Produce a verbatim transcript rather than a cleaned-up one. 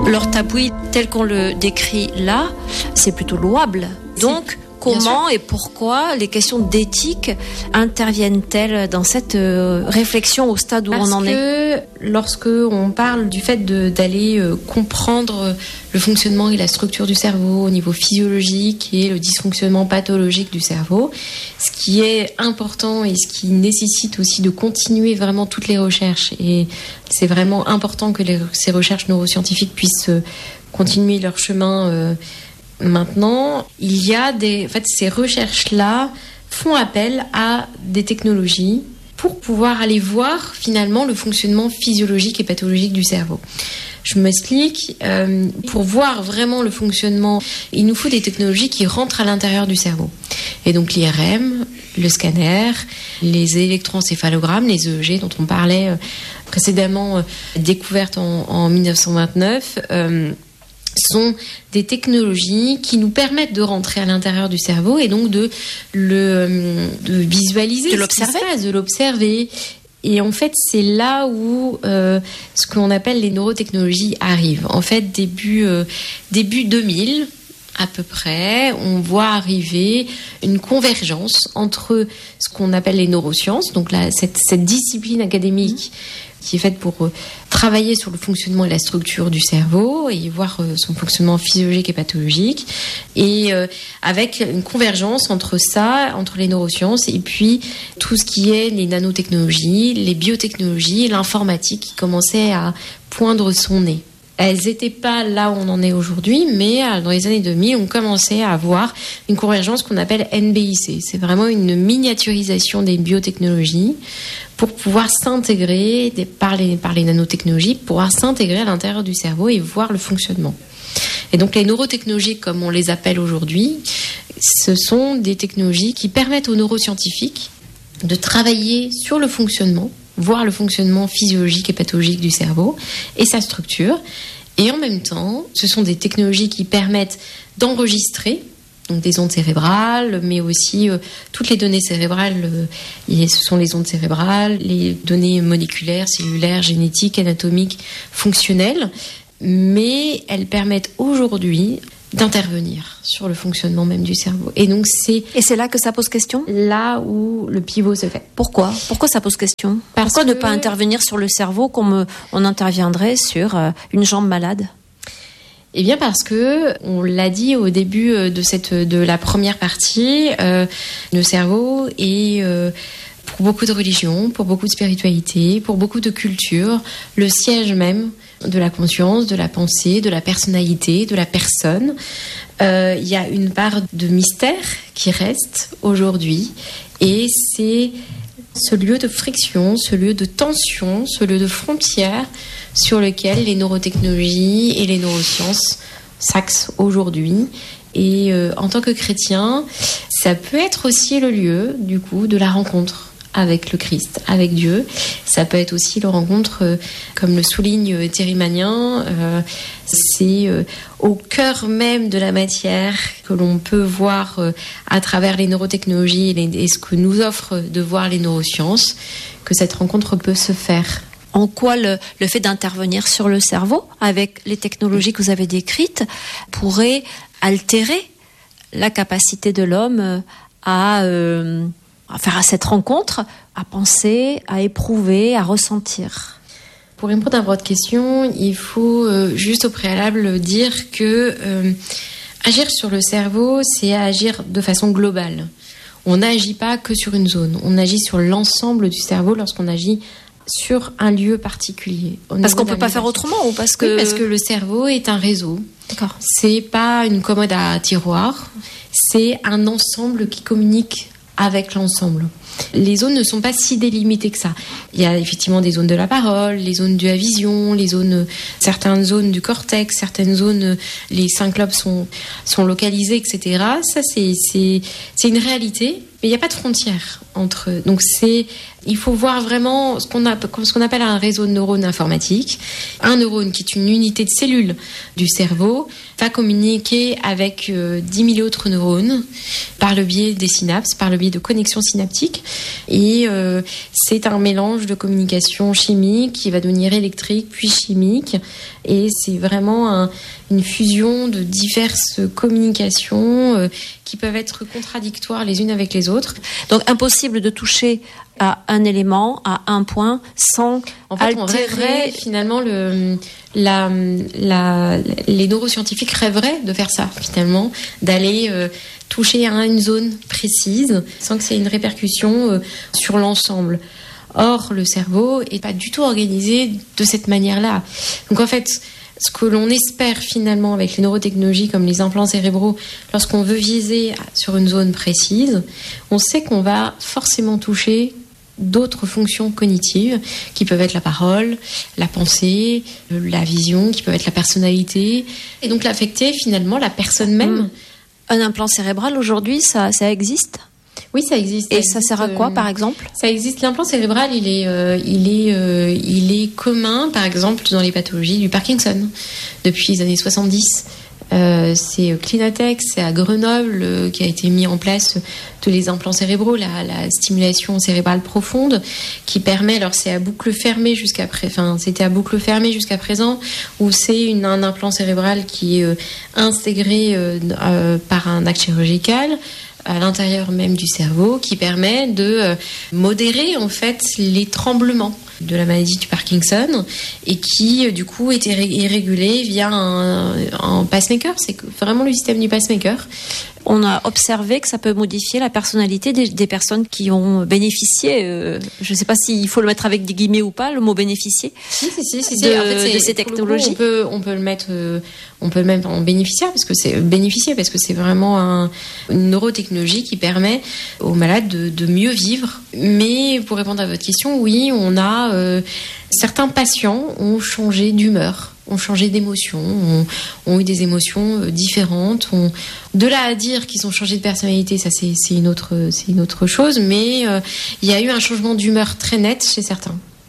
Laure Tabouy, tel qu'on le décrit là, c'est plutôt louable. Donc, comment et pourquoi les questions d'éthique interviennent-elles dans cette euh, réflexion au stade où Parce on en que est ? Lorsque on parle du fait de, d'aller euh, comprendre le fonctionnement et la structure du cerveau au niveau physiologique et le dysfonctionnement pathologique du cerveau, ce qui est important et ce qui nécessite aussi de continuer vraiment toutes les recherches, et c'est vraiment important que les, ces recherches neuroscientifiques puissent euh, continuer leur chemin. Euh, Maintenant, il y a des, en fait, ces recherches-là font appel à des technologies pour pouvoir aller voir finalement le fonctionnement physiologique et pathologique du cerveau. Je m'explique. Euh, pour voir vraiment le fonctionnement, il nous faut des technologies qui rentrent à l'intérieur du cerveau. Et donc l'I R M, le scanner, les électroencéphalogrammes, les E E G dont on parlait euh, précédemment, euh, découvertes en, en dix-neuf cent vingt-neuf. Euh, sont des technologies qui nous permettent de rentrer à l'intérieur du cerveau et donc de le de visualiser, de l'observer, de l'observer. Et en fait, c'est là où euh, ce qu'on appelle les neurotechnologies arrivent. En fait, début euh, début deux mille à peu près, on voit arriver une convergence entre ce qu'on appelle les neurosciences, donc là, cette, cette discipline académique qui est faite pour euh, travailler sur le fonctionnement et la structure du cerveau et voir euh, son fonctionnement physiologique et pathologique, et euh, avec une convergence entre ça, entre les neurosciences et puis tout ce qui est les nanotechnologies, les biotechnologies, l'informatique qui commençait à poindre son nez. Elles n'étaient pas là où on en est aujourd'hui, mais dans les années deux mille, on commençait à avoir une convergence qu'on appelle N B I C. C'est vraiment une miniaturisation des biotechnologies pour pouvoir s'intégrer par les, par les nanotechnologies, pour pouvoir s'intégrer à l'intérieur du cerveau et voir le fonctionnement. Et donc les neurotechnologies, comme on les appelle aujourd'hui, ce sont des technologies qui permettent aux neuroscientifiques de travailler sur le fonctionnement, voir le fonctionnement physiologique et pathologique du cerveau et sa structure. Et en même temps, ce sont des technologies qui permettent d'enregistrer donc des ondes cérébrales, mais aussi euh, toutes les données cérébrales. Euh, et ce sont les ondes cérébrales, les données moléculaires, cellulaires, génétiques, anatomiques, fonctionnelles. Mais elles permettent aujourd'hui d'intervenir sur le fonctionnement même du cerveau. Et donc c'est... Et c'est là que ça pose question ? Là où le pivot se fait. Pourquoi ? Pourquoi ça pose question ? Parce Pourquoi que... ne pas intervenir sur le cerveau comme on interviendrait sur euh, une jambe malade ? Eh bien parce que, on l'a dit au début de, cette, de la première partie, euh, le cerveau est... Euh, pour beaucoup de religions, pour beaucoup de spiritualités, pour beaucoup de cultures, le siège même de la conscience, de la pensée, de la personnalité, de la personne. Euh, il y a une part de mystère qui reste aujourd'hui, et c'est ce lieu de friction, ce lieu de tension, ce lieu de frontière sur lequel les neurotechnologies et les neurosciences s'axent aujourd'hui. Et euh, en tant que chrétien, ça peut être aussi le lieu, du coup, de la rencontre avec le Christ, avec Dieu. Ça peut être aussi la rencontre, euh, comme le souligne Thierry Magnin, euh, c'est euh, au cœur même de la matière que l'on peut voir euh, à travers les neurotechnologies et, les, et ce que nous offrent de voir les neurosciences, que cette rencontre peut se faire. En quoi le, le fait d'intervenir sur le cerveau, avec les technologies que vous avez décrites, pourrait altérer la capacité de l'homme à... Euh, à faire à cette rencontre, à penser, à éprouver, à ressentir. Pour répondre à votre question, il faut euh, juste au préalable dire que euh, agir sur le cerveau, c'est agir de façon globale. On n'agit pas que sur une zone, on agit sur l'ensemble du cerveau lorsqu'on agit sur un lieu particulier. Parce qu'on ne peut pas faire autrement ou parce que... Oui, parce que le cerveau est un réseau. D'accord. C'est pas une commode à tiroir, c'est un ensemble qui communique avec l'ensemble. Les zones ne sont pas si délimitées que ça. Il y a effectivement des zones de la parole, les zones de la vision, les zones, certaines zones du cortex, certaines zones, les cinq lobes sont, sont localisés, et cetera. Ça, c'est, c'est, c'est une réalité, mais il n'y a pas de frontière entre eux. Donc, c'est, il faut voir vraiment ce qu'on, a, ce qu'on appelle un réseau de neurones informatiques. Un neurone, qui est une unité de cellules du cerveau, va communiquer avec euh, dix mille autres neurones par le biais des synapses, par le biais de connexions synaptiques. Et euh, c'est un mélange de communication chimique qui va devenir électrique puis chimique. Et c'est vraiment un, une fusion de diverses communications euh, qui peuvent être contradictoires les unes avec les autres. Donc impossible de toucher à un élément, à un point, sans en fait, altérer... on rêverait, finalement, le, la, la, les neuroscientifiques rêveraient de faire ça, finalement, d'aller euh, toucher à une zone précise sans que ça ait une répercussion euh, sur l'ensemble. Or, le cerveau est pas du tout organisé de cette manière-là. Donc, en fait, ce que l'on espère finalement avec les neurotechnologies comme les implants cérébraux, lorsqu'on veut viser sur une zone précise, on sait qu'on va forcément toucher d'autres fonctions cognitives qui peuvent être la parole, la pensée, la vision, qui peuvent être la personnalité, et donc l'affecter finalement la personne même. Mmh. Un implant cérébral aujourd'hui, ça, ça existe ? Oui, ça existe. Et ça, ça sert à quoi, par exemple ? Ça existe. L'implant cérébral, il est, euh, il est, euh, il est commun, par exemple, dans les pathologies du Parkinson depuis les années soixante-dix. Euh, c'est Clinatech, c'est à Grenoble euh, qui a été mis en place tous les implants cérébraux, la, la stimulation cérébrale profonde qui permet, alors c'est à boucle fermée jusqu'à pré, enfin c'était à boucle fermée jusqu'à présent, où c'est une, un implant cérébral qui est euh, intégré euh, euh, par un acte chirurgical à l'intérieur même du cerveau, qui permet de euh, modérer en fait les tremblements de la maladie du Parkinson et qui du coup est, ré- est régulé via un, un pacemaker. C'est vraiment le système du pacemaker. On a observé que ça peut modifier la personnalité des, des personnes qui ont bénéficié. Euh, je ne sais pas s'il faut le mettre avec des guillemets ou pas, le mot bénéficier. Si, si, si, si, de, en fait, de ces technologies. On peut, on peut le mettre, euh, on peut même en bénéficier parce que c'est bénéficier parce que c'est vraiment un, une neurotechnologie qui permet aux malades de, de mieux vivre. Mais pour répondre à votre question, oui, on a euh, certains patients ont changé d'humeur, ont changé d'émotion, ont, ont eu des émotions euh, différentes. Ont... De là à dire qu'ils ont changé de personnalité, ça c'est, c'est une autre, c'est une autre chose. Mais euh, il y a eu un changement d'humeur très net chez certains.